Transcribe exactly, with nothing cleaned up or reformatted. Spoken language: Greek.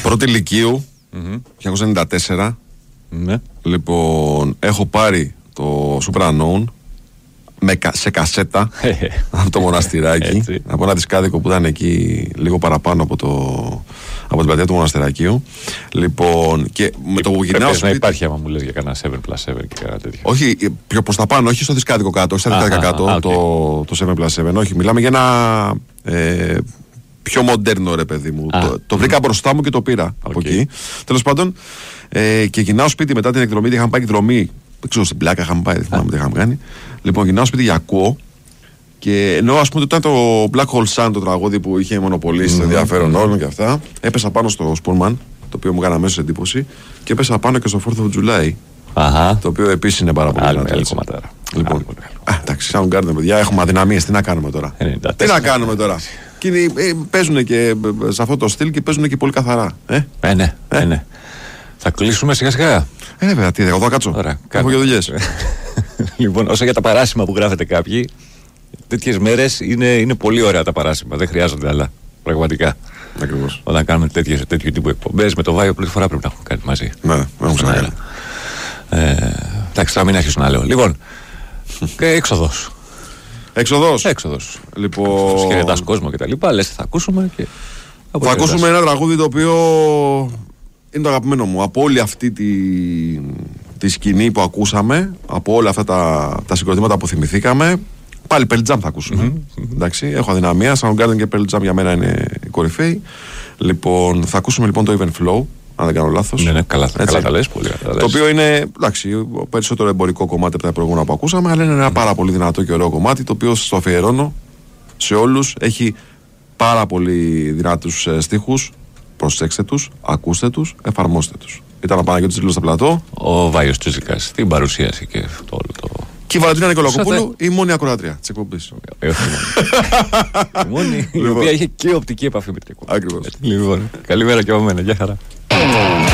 Πρώτη Λυκείου, mm-hmm. χίλια εννιακόσια ενενήντα τέσσερα. Ναι. Λοιπόν, έχω πάρει το Super Unknown με, σε κασέτα από το Μοναστηράκι. Από ένα δισκάδικο που ήταν εκεί λίγο παραπάνω από, το, από την πλατεία του Μοναστερακίου. Λοιπόν, και με το που γυρνάω σπίτι. Να υπάρχει άμα μου λες για κανένα επτά πλας επτά και κανένα τέτοιο. Όχι, πιο προς τα πάνω, όχι στο δισκάδικο κάτω, όχι στα δισκάδικα κάτω, α, το, okay. το επτά πλας επτά. Όχι, μιλάμε για ένα ε, πιο μοντέρνο ρε παιδί μου. Α, το, το βρήκα mm. μπροστά μου και το πήρα okay. από εκεί. Τέλος πάντων, ε, και γυρνάω σπίτι μετά την εκδρομή, είχαμε πάει εκδρομή. Δεν ξέρω, στην Πλάκα είχαμε πάει, δεν θυμάμαι τι είχαμε κάνει. Λοιπόν, γυρνάω σπίτι για ακούω. Και ενώ ας πούμε ήταν το Black Hole Sun, το τραγούδι που είχε μονοπολίσει το ενδιαφέρον όλων και αυτά, έπεσα πάνω στο Spoonman, το οποίο μου έκανε αμέσως εντύπωση, και έπεσα πάνω και στο fourth of July. Αχα. Το οποίο επίσης είναι πάρα πολύ μεγάλο. Άλλη κομματάρα. Λοιπόν, α, εντάξει, Soundgarden, παιδιά, έχουμε αδυναμίες. Τι να κάνουμε τώρα. ενενήντα τέσσερα. Τι να κάνουμε τώρα. Και ε, παίζουν και σε αυτό το στυλ και παίζουν και πολύ καθαρά. Ε, ε ναι, ε, ναι. Θα κλείσουμε σιγά σιγά. Ε, βέβαια, τι, εγώ θα κάτσω. Ωραία, έχω και δουλειές. Λοιπόν, όσο για τα παράσημα που γράφετε κάποιοι, τέτοιες μέρες είναι, είναι πολύ ωραία τα παράσημα. Δεν χρειάζονται άλλα. Πραγματικά. Ακριβώς. Όταν κάνουμε τέτοιες, τέτοιου τύπου εκπομπές, με το Βάιο πρώτη φορά πρέπει να έχουμε κάτι μαζί. Ναι, δεν έχουμε ξανά. Ε, εντάξει, θα μην αρχίσω να λέω. Λοιπόν, και έξοδος. Έξοδος. Έξοδος. Λοιπόν. Χαιρετάς κόσμο και τα λοιπά. Λες, θα ακούσουμε και. Θα ακούσουμε ένα τραγούδι το οποίο είναι το αγαπημένο μου. Από όλη αυτή τη, τη σκηνή που ακούσαμε, από όλα αυτά τα, τα συγκροτήματα που θυμηθήκαμε, πάλι Pearl Jam θα ακούσουμε. Mm-hmm. Εντάξει, έχω αδυναμία. Soundgarden και Pearl Jam για μένα είναι οι κορυφαίοι. Λοιπόν, θα ακούσουμε λοιπόν το Even Flow, αν δεν κάνω λάθος. Ναι, ναι, καλά, καλά τα λες, πολύ καλά. Το οποίο είναι, εντάξει, περισσότερο εμπορικό κομμάτι από τα προηγούμενα που ακούσαμε, αλλά είναι ένα mm. πάρα πολύ δυνατό και ωραίο κομμάτι, το οποίο στο αφιερώνω σε όλους. Έχει πάρα πολύ δυνατούς ε, στίχους. Προσέξτε τους, ακούστε τους, εφαρμόστε τους. Ήταν ο Παναγιώτης Τζίλος στο πλατό. Ο Βάιος Τσίζικας την παρουσίαση και το όλο το. Και η Βαλαντίνα Νικολακοπούλου, η μόνη ακροάτρια της εκπομπής. Η μόνη, η οποία είχε και οπτική επαφή με την εκπομπή. Ακριβώς. Λοιπόν, καλημέρα και από μένα. Γεια χαρά.